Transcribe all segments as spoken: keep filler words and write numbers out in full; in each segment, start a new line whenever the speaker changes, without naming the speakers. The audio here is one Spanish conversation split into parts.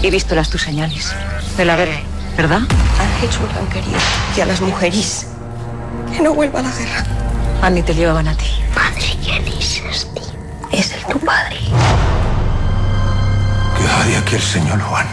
He visto las tus señales de la guerra, ¿verdad?
Han hecho un gran querido y a las mujeres que no vuelva a la guerra.
Annie te llevaban a ti.
Padre, ¿quién es este? Es el tu padre.
Que haría aquel señor Juan.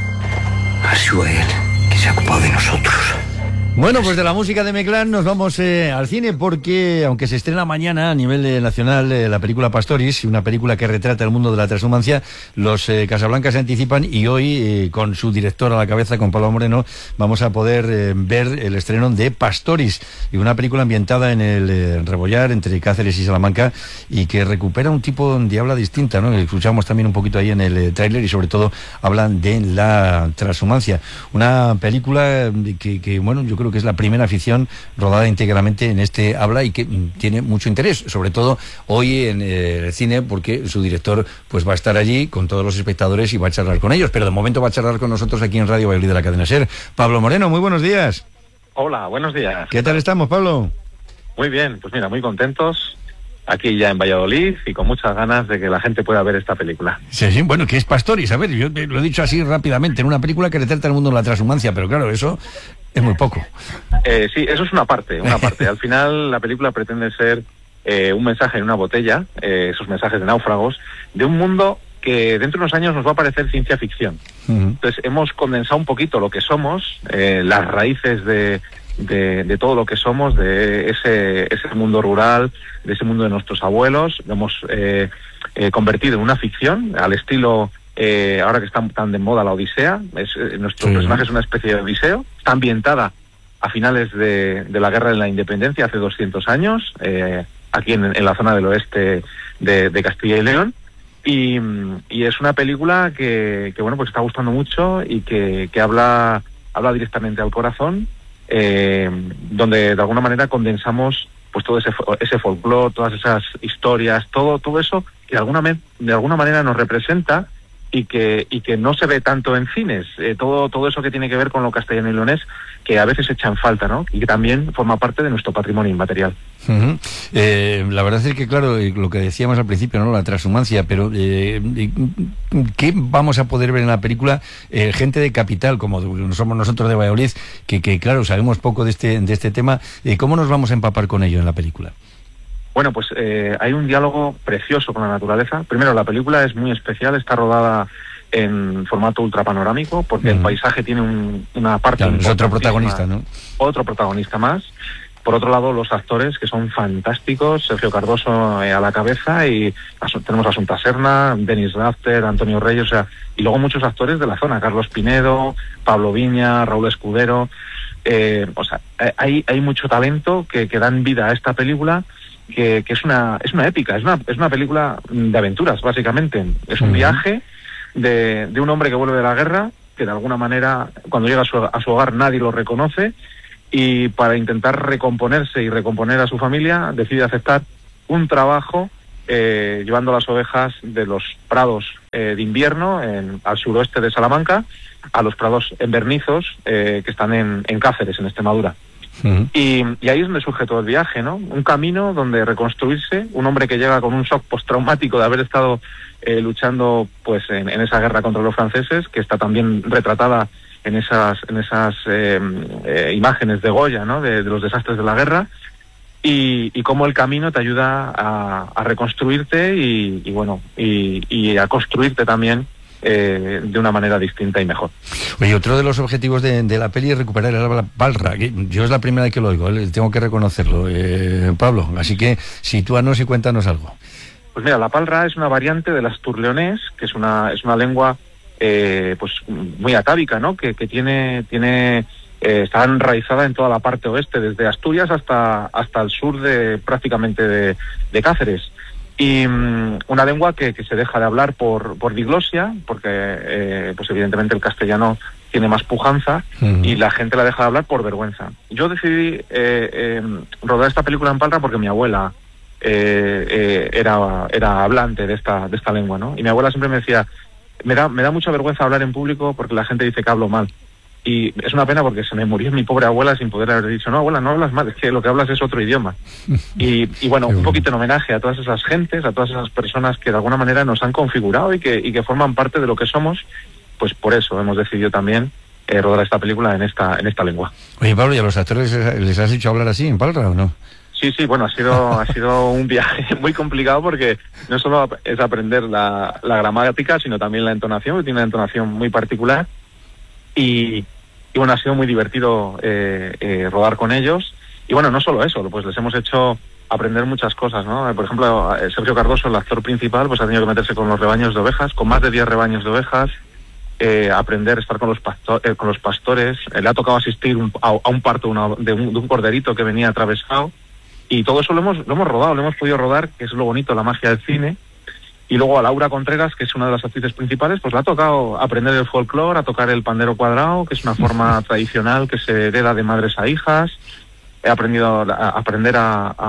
Ha sido él que se ha ocupado de nosotros.
Bueno, pues de la música de Meclán nos vamos eh, al cine porque, aunque se estrena mañana a nivel eh, nacional eh, la película Pastoris, una película que retrata el mundo de la transhumancia, los eh, Casablanca se anticipan y hoy, eh, con su director a la cabeza, con Pablo Moreno, vamos a poder eh, ver el estreno de Pastoris, y una película ambientada en el eh, Rebollar, entre Cáceres y Salamanca, y que recupera un tipo de habla distinta, ¿no? Escuchamos también un poquito ahí en el eh, tráiler, y sobre todo hablan de la transhumancia. Una película que, que, bueno, yo creo que es la primera ficción rodada íntegramente en este habla y que tiene mucho interés, sobre todo hoy en eh, el cine, porque su director pues va a estar allí con todos los espectadores y va a charlar con ellos, pero de momento va a charlar con nosotros aquí en Radio Valladolid de la cadena SER. Pablo Moreno, muy buenos días.
Hola, buenos días.
¿Qué tal estamos, Pablo?
Muy bien, pues mira, muy contentos aquí ya en Valladolid y con muchas ganas de que la gente pueda ver esta película.
Sí, sí, bueno, ¿qué es Pastoris? A ver, yo lo he dicho así rápidamente, en una película que retrata el mundo de la transhumancia, pero claro, eso es muy poco.
Eh, sí, eso es una parte, una parte. Al final la película pretende ser eh, un mensaje en una botella, eh, esos mensajes de náufragos, de un mundo que dentro de unos años nos va a parecer ciencia ficción. Uh-huh. Entonces hemos condensado un poquito lo que somos, eh, las raíces de... De, de todo lo que somos, de ese, ese mundo rural, de ese mundo de nuestros abuelos. Lo hemos eh, eh, convertido en una ficción, al estilo, eh, ahora que está tan de moda, la Odisea. Es, eh, nuestro sí. personaje es una especie de Odiseo. Está ambientada a finales de, de la Guerra de la Independencia, hace doscientos años, eh, aquí en, en la zona del oeste de, de Castilla y León. Y, y es una película que, que bueno, pues está gustando mucho y que, que habla, habla directamente al corazón. Eh, donde de alguna manera condensamos pues todo ese ese folclore, todas esas historias, todo todo eso que de alguna de alguna manera nos representa y que y que no se ve tanto en cines, eh, todo todo eso que tiene que ver con lo castellano y leonés, que a veces echa en falta, ¿no? Y que también forma parte de nuestro patrimonio inmaterial.
Uh-huh. Eh, la verdad es que, claro, lo que decíamos al principio, ¿no? La transhumancia, pero eh, ¿qué vamos a poder ver en la película? Eh, gente de capital, como somos nosotros de Valladolid, que, que claro, sabemos poco de este, de este tema, eh, ¿cómo nos vamos a empapar con ello en la película?
Bueno, pues eh, hay un diálogo precioso con la naturaleza. Primero, la película es muy especial, está rodada en formato ultrapanorámico, porque mm. el paisaje tiene un, una parte...
Claro, es otro protagonista, ¿no?
Otro protagonista más. Por otro lado, los actores, que son fantásticos, Sergio Cardoso eh, a la cabeza, y a, tenemos a Asunta Serna, Denis Rafter, Antonio Reyes, o sea, y luego muchos actores de la zona, Carlos Pinedo, Pablo Viña, Raúl Escudero. Eh, o sea, hay, hay mucho talento que, que dan vida a esta película, que, que es una es una épica, es una, es una película de aventuras, básicamente. Es un uh-huh. viaje de, de un hombre que vuelve de la guerra, que de alguna manera, cuando llega a su, a su hogar, nadie lo reconoce, y para intentar recomponerse y recomponer a su familia, decide aceptar un trabajo eh, llevando las ovejas de los prados eh, de invierno en, al suroeste de Salamanca a los prados invernizos eh, que están en, en Cáceres, en Extremadura. Uh-huh. Y, y ahí es donde surge todo el viaje, ¿no? Un camino donde reconstruirse, un hombre que llega con un shock postraumático de haber estado eh, luchando pues en, en esa guerra contra los franceses, que está también retratada en esas en esas eh, eh, imágenes de Goya, ¿no? De, de los desastres de la guerra, y, y cómo el camino te ayuda a, a reconstruirte y, y bueno y, y a construirte también Eh, de una manera distinta y mejor.
Oye, otro de los objetivos de, de la peli es recuperar el habla palra, que yo es la primera vez que lo oigo, ¿eh? Tengo que reconocerlo, eh, Pablo, así que sitúanos y cuéntanos algo.
Pues mira, la palra es una variante del asturleonés, que es una es una lengua eh, pues muy atávica, ¿no? Que, que tiene tiene eh, está enraizada en toda la parte oeste, desde Asturias hasta hasta el sur de prácticamente de, de Cáceres. Y um, una lengua que, que se deja de hablar por, por diglosia, porque eh, pues evidentemente el castellano tiene más pujanza, uh-huh. y la gente la deja de hablar por vergüenza. Yo decidí eh, eh, rodar esta película en palra porque mi abuela eh, eh, era era hablante de esta de esta lengua, ¿no? Y mi abuela siempre me decía, me da me da mucha vergüenza hablar en público porque la gente dice que hablo mal. Y es una pena porque se me murió mi pobre abuela sin poder haber dicho, no, abuela, no hablas mal, es que lo que hablas es otro idioma. Y, y bueno, un poquito en homenaje a todas esas gentes, a todas esas personas que de alguna manera nos han configurado y que, y que forman parte de lo que somos, pues por eso hemos decidido también eh, rodar esta película en esta en esta lengua.
Oye, Pablo, ¿y a los actores les has hecho hablar así en Palra o no?
Sí, sí, bueno, ha sido ha sido un viaje muy complicado porque no solo es aprender la, la gramática, sino también la entonación, que tiene una entonación muy particular. Y, y bueno, ha sido muy divertido eh, eh, rodar con ellos. Y bueno, no solo eso, pues les hemos hecho aprender muchas cosas, ¿no? Por ejemplo, Sergio Cardoso, el actor principal, pues ha tenido que meterse con los rebaños de ovejas, con más de diez rebaños de ovejas, eh, aprender a estar con los, pastor, eh, con los pastores. Eh, le ha tocado asistir un, a, a un parto una, de, un, de un corderito que venía atravesado. Y todo eso lo hemos, lo hemos rodado, lo hemos podido rodar, que es lo bonito, la magia del cine. Y luego a Laura Contreras, que es una de las actrices principales, pues le ha tocado aprender el folclore, a tocar el pandero cuadrado, que es una forma tradicional que se hereda de madres a hijas. He aprendido a, a aprender a, a,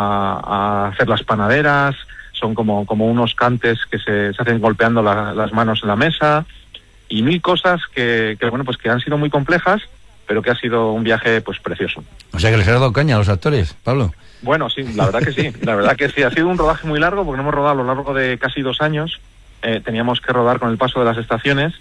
a hacer las panaderas, son como, como unos cantes que se, se hacen golpeando la, las manos en la mesa, y mil cosas que, que, bueno, pues que han sido muy complejas, pero que ha sido un viaje pues precioso.
O sea que les ha dado caña a los actores, Pablo.
Bueno, sí, la verdad que sí, la verdad que sí. Ha sido un rodaje muy largo porque no hemos rodado a lo largo de casi dos años. Eh, teníamos que rodar con el paso de las estaciones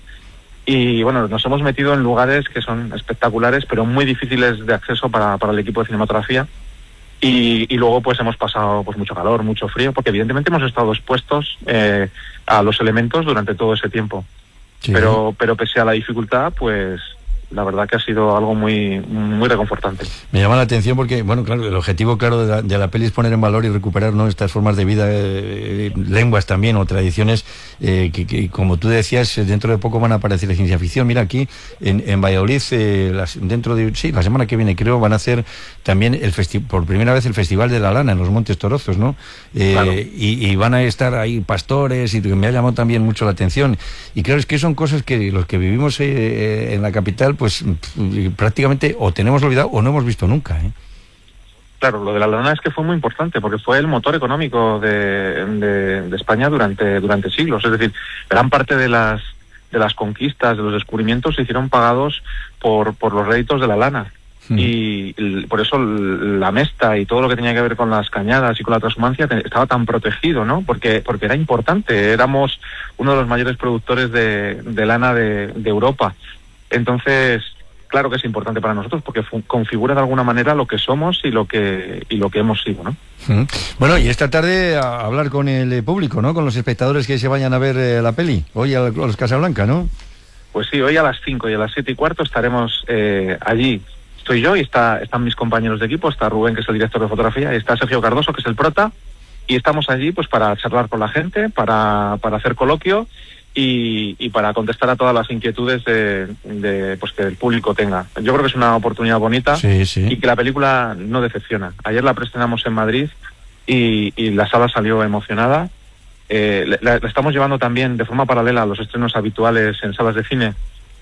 y, bueno, nos hemos metido en lugares que son espectaculares, pero muy difíciles de acceso para, para el equipo de cinematografía. Y, y luego, pues, hemos pasado pues mucho calor, mucho frío, porque evidentemente hemos estado expuestos eh, a los elementos durante todo ese tiempo. Sí. Pero, pero pese a la dificultad, pues... la verdad que ha sido algo muy muy reconfortante. Me
llama la atención porque, bueno, claro, el objetivo claro de la, de la peli es poner en valor y recuperar, ¿no?, estas formas de vida, eh, lenguas también o tradiciones eh, que, que, como tú decías, dentro de poco van a aparecer en ciencia ficción. Mira, aquí en, en Valladolid, eh, las, dentro de, sí, la semana que viene creo, van a hacer también el festi- por primera vez el Festival de la Lana en los Montes Torozos, ¿no? Eh, claro. y, y van a estar ahí pastores, y que me ha llamado también mucho la atención. Y claro, es que son cosas que los que vivimos eh, en la capital, pues prácticamente o tenemos olvidado o no hemos visto nunca, ¿eh?
Claro, lo de la lana es que fue muy importante porque fue el motor económico de, de, de España durante durante siglos. Es decir, gran parte de las de las conquistas, de los descubrimientos se hicieron pagados por por los réditos de la lana. Hmm. Y el, por eso el, la mesta y todo lo que tenía que ver con las cañadas y con la transhumancia te, estaba tan protegido, ¿no? Porque porque era importante. Éramos uno de los mayores productores de, de lana de, de Europa. Entonces, claro que es importante para nosotros porque fu- configura de alguna manera lo que somos y lo que y lo que hemos sido, ¿no?
Mm. Bueno, y esta tarde a hablar con el eh, público, ¿no? Con los espectadores que se vayan a ver eh, la peli, hoy a, a los Casablanca, ¿no?
Pues sí, hoy a las cinco y a las siete y cuarto estaremos eh, allí. Estoy yo y está están mis compañeros de equipo, está Rubén, que es el director de fotografía, y está Sergio Cardoso, que es el prota, y estamos allí pues para charlar con la gente, para, para hacer coloquio y, y para contestar a todas las inquietudes de, de pues que el público tenga. Yo creo que es una oportunidad bonita,
sí, sí.
Y que la película no decepciona. Ayer la preestrenamos en Madrid y, y la sala salió emocionada. Eh, la, la estamos llevando también de forma paralela a los estrenos habituales en salas de cine,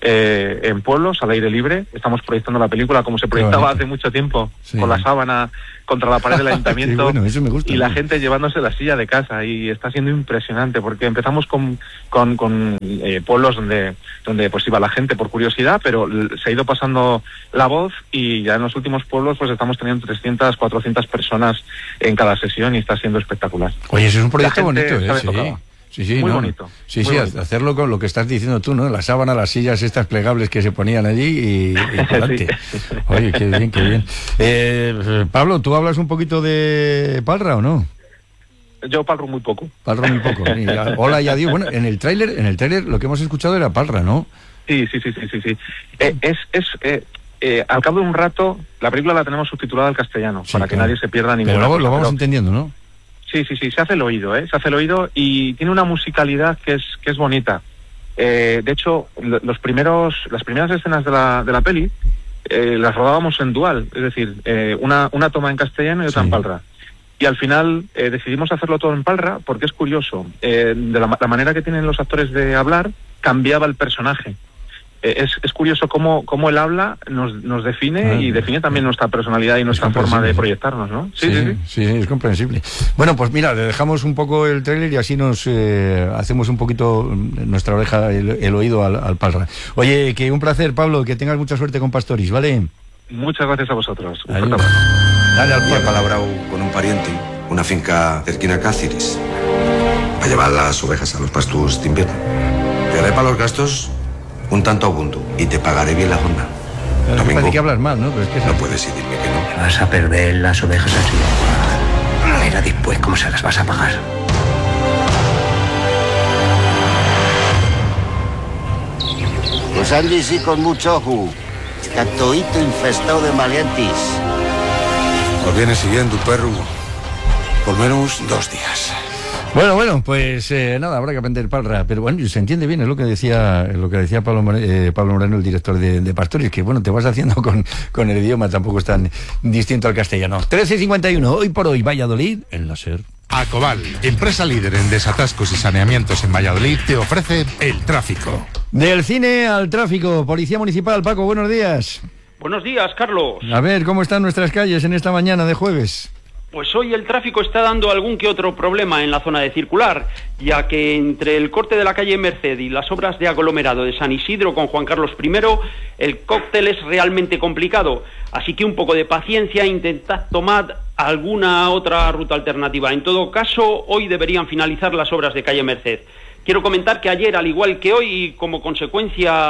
eh, en pueblos, al aire libre. Estamos proyectando la película como se proyectaba hace mucho tiempo, sí, con la sábana contra la pared del ayuntamiento.
Bueno, eso me gusta,
y la
¿no?
gente llevándose la silla de casa, y está siendo impresionante porque empezamos con, con, con eh, pueblos donde, donde pues iba la gente por curiosidad, pero se ha ido pasando la voz y ya en los últimos pueblos pues estamos teniendo trescientas, cuatrocientas personas en cada sesión y está siendo espectacular.
Oye, eso es un proyecto bonito, ¿eh? Sí. Sí, sí,
muy
no.
bonito.
Sí,
muy
sí,
bonito.
Hacerlo con lo que estás diciendo tú, ¿no? La sábana, las sillas estas plegables que se ponían allí y, y adelante. Sí. Oye, qué bien, qué bien. Eh, Pablo, ¿tú hablas un poquito de Palra o no?
Yo Palro muy poco.
Palro muy poco. Ya, hola y adiós. Bueno, en el tráiler, en el tráiler lo que hemos escuchado era Palra, ¿no?
Sí, sí, sí, sí, sí, sí. Eh, es, es, eh, eh, al cabo de un rato, la película la tenemos subtitulada al castellano, sí, para claro, que nadie se pierda ninguna.
Pero luego
cosa,
lo vamos
pero...
entendiendo, ¿no?
Sí, sí, sí, se hace el oído, ¿eh? Se hace el oído y tiene una musicalidad que es que es bonita. Eh, de hecho, los primeros, las primeras escenas de la, de la peli eh, las rodábamos en dual, es decir, eh, una, una toma en castellano y otra, sí, en palra. Y al final eh, decidimos hacerlo todo en palra porque es curioso. Eh, de la, la manera que tienen los actores de hablar, cambiaba el personaje. Eh, es, es curioso cómo, cómo el habla nos, nos define, ah, y define también nuestra personalidad y nuestra forma de proyectarnos, ¿no?
Sí, sí, sí, sí, sí, es comprensible. Bueno, pues mira, le dejamos un poco el tráiler y así nos eh, hacemos un poquito nuestra oreja, el, el oído al, al Palra. Oye, que un placer, Pablo, que tengas mucha suerte con Pastoris, ¿vale?
Muchas gracias a vosotros. Un
fuerte abrazo. Dale al
He palabrado con un pariente, una finca cerquina a Cáceres, para llevar las ovejas a los pastos de invierno. Te haré para los gastos Un tanto ubuntu y te pagaré bien la jornada.
Pero
Domingo,
parece que hablas mal, ¿no? Pero es que es
no
así.
puedes decirme que no.
Te vas a perder las ovejas así. Mira después cómo se las vas a pagar.
Pues Andy sí con mucho ojo. Está todito infestado de maleantes.
Nos viene siguiendo, perro. Por menos dos días.
Bueno, bueno, pues eh, nada, habrá que aprender parra, pero bueno, se entiende bien, es lo que decía lo que decía Pablo, More- eh, Pablo Moreno, el director de, de Pastores, que bueno, te vas haciendo con, con el idioma, tampoco es tan distinto al castellano. trece cincuenta y uno, hoy por hoy, Valladolid, en la SER.
Acobal, empresa líder en desatascos y saneamientos en Valladolid, te ofrece el tráfico.
Del cine al tráfico, Policía Municipal, Paco, buenos días.
Buenos días, Carlos.
A ver, ¿cómo están nuestras calles en esta mañana de jueves?
Pues hoy el tráfico está dando algún que otro problema en la zona de circular, ya que entre el corte de la calle Merced y las obras de aglomerado de San Isidro con Juan Carlos primero, el cóctel es realmente complicado. Así que un poco de paciencia, intentad tomar alguna otra ruta alternativa. En todo caso, hoy deberían finalizar las obras de calle Merced. Quiero comentar que ayer, al igual que hoy, como consecuencia